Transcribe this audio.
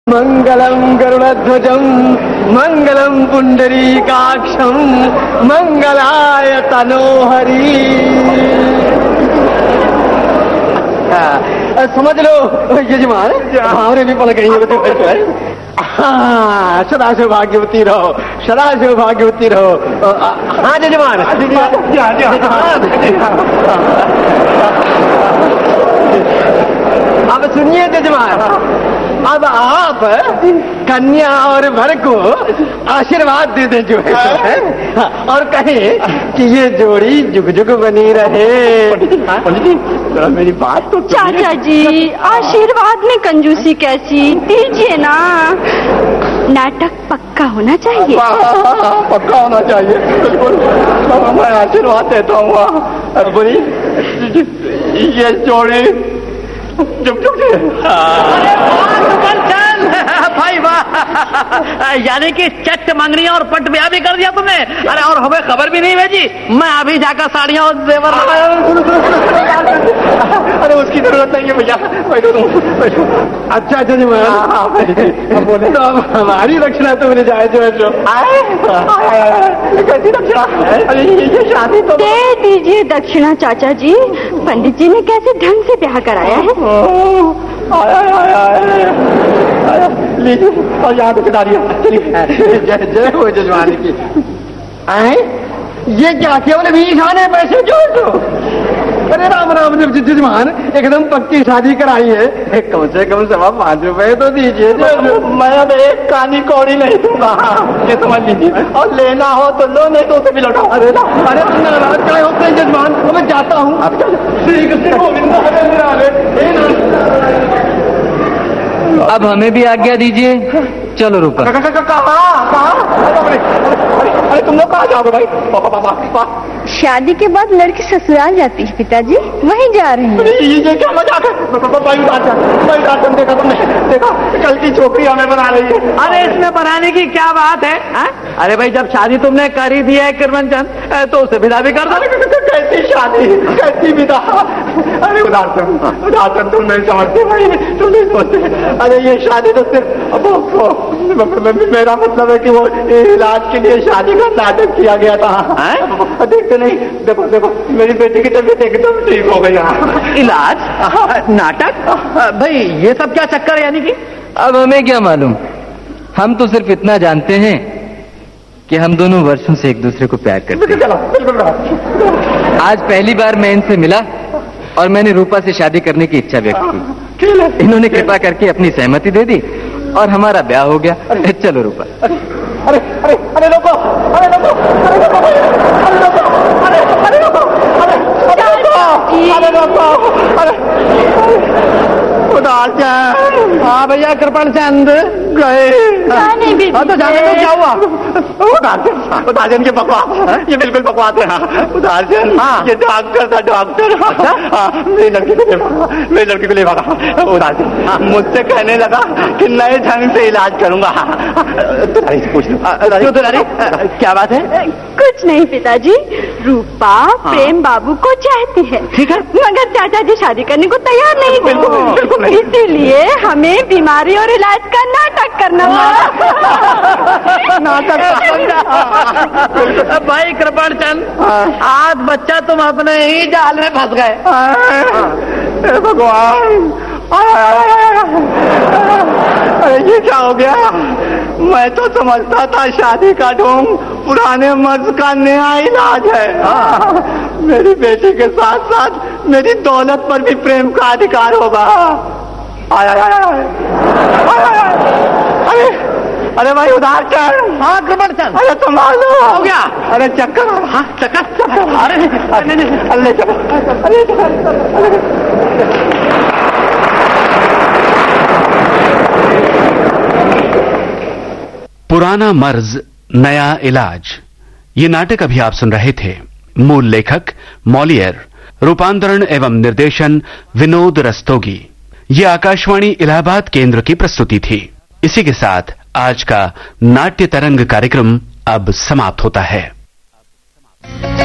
मंगलम गरुड़ध्वजम मंगलम पुंडरीकाक्षम मंगलाय तनोहरि। समझ लो यजमान, हमारे भी पल गई। हाँ, सदा सौभाग्यवती रहो, सदा सौभाग्यवती रहो। हाँ यजमान, अब सुनिए यजमान, अब आप कन्या और वर को आशीर्वाद दे दें जो है, और कहें कि ये जोड़ी जुग जुग बनी रहे। पंडित जी मेरी बात तो चाचा जी, आशीर्वाद में कंजूसी कैसी, दीजिए ना। नाटक पक्का होना चाहिए। पक्का होना चाहिए, बिल्कुल। मैं आशीर्वाद देता हूँ। बोली ये जोड़ी जुग जुग भाई वाह, यानी कि चट मंगनी और पट ब्याह भी कर दिया तुमने। अरे और हमें खबर भी नहीं भेजी। मैं अभी जाकर साड़ियां और जेवर। अरे उसकी जरूरत नहीं है भैया, अच्छा जजमान बोले तो अब हमारी दक्षिणा तो मिल जाए जो है जो। कैसी दक्षिणा? अरे ये शादी तो दे दीजिए दक्षिणा चाचा जी। पंडित जी ने कैसे ढंग से ब्याह कराया है। लीजिए और यहाँ पे खिला दिया। जय हो जजमान की। आए ये क्या केवल 20 आने पैसे जो अरे राम राम जजमान, एकदम पक्की शादी कराई है। कम से कम 5.25 रुपए तो दीजिए। मैं अब एक कानी कौड़ी नहीं दूंगा, ये समझ लीजिए। और लेना हो तो लो, नहीं तो उसे भी लौटाओ। अरे तुम नाराज क्या होते हैं जजमान, मैं जाता हूँ। अब हमें भी आज्ञा दीजिए, चलो रूपा। अरे तुम लोग कहाँ जाओगे भाई? पापा शादी के बाद लड़की ससुराल जाती है पिताजी, वहीं जा रही है। ये क्या मजाक है? देखा तुमने? देखा कल की छोकरी हमें बना रही है। अरे इसमें बनाने की क्या बात है, हा? अरे भाई जब शादी तुमने कर ही दी है किरमनचंद, तो उसे विदा भी कर दो। कैसी शादी, कैसी विदा? अरे उदार तुम नहीं समझते भाई, तुम नहीं सोचते। अरे ये शादी तो सिर्फ मेरा मतलब है कि वो इलाज के लिए शादी का नाटक किया गया था। देखते नहीं, देखो देखो मेरी बेटी की तबीयत एकदम ठीक हो गई। इलाज नाटक? भाई ये सब क्या चक्कर है? यानी कि अब हमें क्या मालूम, हम तो सिर्फ इतना जानते हैं कि हम दोनों वर्षों से एक दूसरे को प्यार करते हैं। आज पहली बार मैं इनसे मिला और मैंने रूपा से शादी करने की इच्छा व्यक्त की। इन्होंने कृपा करके अपनी सहमति दे दी और हमारा ब्याह हो गया। चलो रूपा। अरे अरे अरे लोगो, अरे लोगो, अरे लोगो, अरे लोगो, अरे लोगो, अरे लोगो, हाँ भैया कृपण चंद गए। तो जाने तो क्या हुआ? उदारचंद की बकवास, ये बिल्कुल बकवास है। उदारचंद ये डॉक्टर था, डॉक्टर। मेरी लड़की को ले भागा। उदारचंद मुझसे कहने लगा कि नए ढंग से इलाज करूंगा। तुम्हारी से पूछ लो। क्या बात है? कुछ नहीं पिताजी, रूपा प्रेम बाबू को चाहती है, ठीक है, मगर चाचा जी शादी करने को तैयार नहीं। बिल्कुल नहीं। इसीलिए हमें बीमारी और इलाज का नाटक करना पड़ा। नाटक भाई कृपण चंद, आज बच्चा तुम अपने ही जाल में फंस गए। भगवान, अरे ये क्या हो गया? मैं तो समझता था शादी का ढोंग पुराने मर्ज का नया इलाज है। मेरी बेटी के साथ साथ मेरी दौलत पर भी प्रेम का अधिकार होगा। अरे अरे भाई उधार कर। हाँ कृपण चंद, अरे संभालो, हो गया? अरे चक्कर। हाँ चक्कर। अरे अरे पुराना मर्ज नया इलाज, ये नाटक अभी आप सुन रहे थे। मूल लेखक मॉलियर, रूपांतरण एवं निर्देशन विनोद रस्तोगी। ये आकाशवाणी इलाहाबाद केंद्र की प्रस्तुति थी। इसी के साथ आज का नाट्य तरंग कार्यक्रम अब समाप्त होता है।